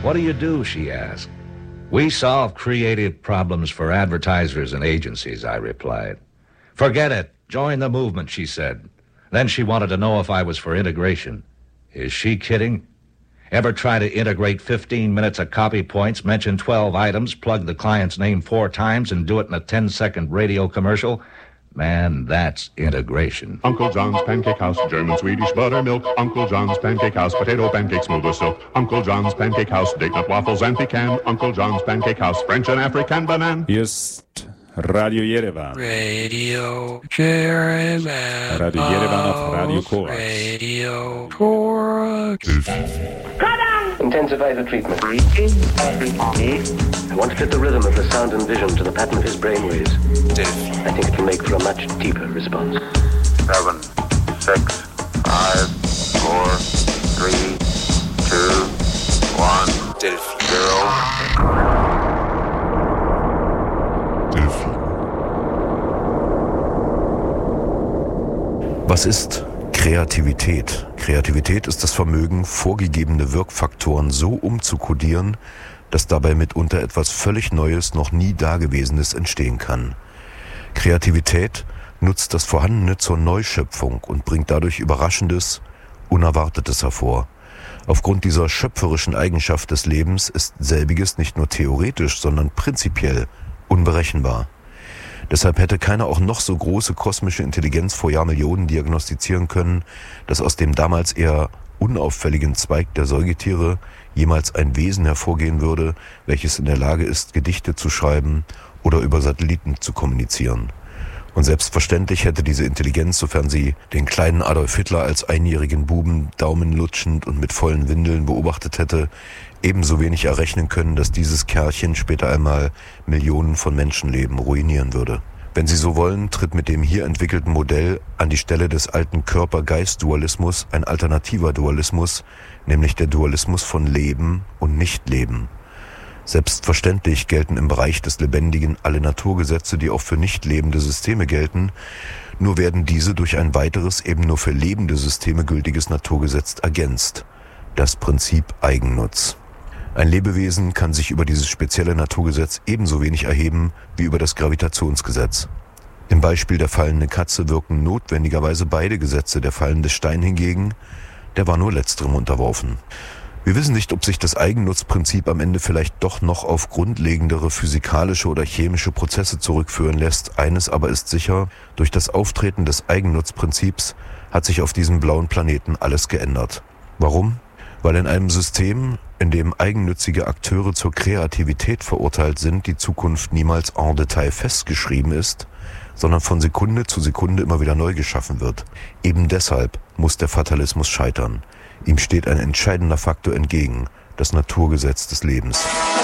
What do you do, she asked. We solve creative problems for advertisers and agencies, I replied. Forget it. Join the movement, she said. Then she wanted to know if I was for integration. Is she kidding? Ever try to integrate 15 minutes of copy points, mention 12 items, plug the client's name 4 times, and do it in a 10-second radio commercial? Man, that's integration. Uncle John's Pancake House, German Swedish buttermilk. Uncle John's Pancake House, potato pancakes smooth as silk. Uncle John's Pancake House, date nut waffles and pecan. Uncle John's Pancake House, French and African banana. Hier ist Radio Yerevan. Radio Yerevan. Radio Yerevan auf Radio Korax. Radio Korax. Intensify the treatment. I want to fit the rhythm of the sound and vision to the pattern of his brainwaves. I think it will make for a much deeper response. 7, 6, 5, 4, 3, 2, 1, 0. Was ist Kreativität? Kreativität ist das Vermögen, vorgegebene Wirkfaktoren so umzukodieren, dass dabei mitunter etwas völlig Neues, noch nie Dagewesenes entstehen kann. Kreativität nutzt das Vorhandene zur Neuschöpfung und bringt dadurch Überraschendes, Unerwartetes hervor. Aufgrund dieser schöpferischen Eigenschaft des Lebens ist selbiges nicht nur theoretisch, sondern prinzipiell unberechenbar. Deshalb hätte keine auch noch so große kosmische Intelligenz vor Jahrmillionen diagnostizieren können, dass aus dem damals eher unauffälligen Zweig der Säugetiere jemals ein Wesen hervorgehen würde, welches in der Lage ist, Gedichte zu schreiben oder über Satelliten zu kommunizieren. Und selbstverständlich hätte diese Intelligenz, sofern sie den kleinen Adolf Hitler als einjährigen Buben daumenlutschend und mit vollen Windeln beobachtet hätte, ebenso wenig errechnen können, dass dieses Kerlchen später einmal Millionen von Menschenleben ruinieren würde. Wenn Sie so wollen, tritt mit dem hier entwickelten Modell an die Stelle des alten Körper-Geist-Dualismus ein alternativer Dualismus, nämlich der Dualismus von Leben und Nichtleben. Selbstverständlich gelten im Bereich des Lebendigen alle Naturgesetze, die auch für nicht lebende Systeme gelten, nur werden diese durch ein weiteres, eben nur für lebende Systeme gültiges Naturgesetz ergänzt: das Prinzip Eigennutz. Ein Lebewesen kann sich über dieses spezielle Naturgesetz ebenso wenig erheben wie über das Gravitationsgesetz. Im Beispiel der fallenden Katze wirken notwendigerweise beide Gesetze. Der fallende Stein hingegen, der war nur letzterem unterworfen. Wir wissen nicht, ob sich das Eigennutzprinzip am Ende vielleicht doch noch auf grundlegendere physikalische oder chemische Prozesse zurückführen lässt. Eines aber ist sicher: durch das Auftreten des Eigennutzprinzips hat sich auf diesem blauen Planeten alles geändert. Warum? Weil in einem System, in dem eigennützige Akteure zur Kreativität verurteilt sind, die Zukunft niemals en Detail festgeschrieben ist, sondern von Sekunde zu Sekunde immer wieder neu geschaffen wird. Eben deshalb muss der Fatalismus scheitern. Ihm steht ein entscheidender Faktor entgegen: das Naturgesetz des Lebens.